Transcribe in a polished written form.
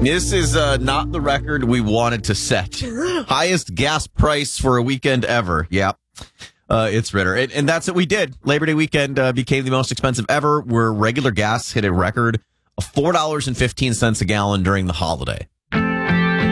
This is not the record we wanted to set. Highest gas price for a weekend ever. Yep. It's Ritter. And that's what we did. Labor Day weekend became the most expensive ever, where regular gas hit a record of $4.15 a gallon during the holiday.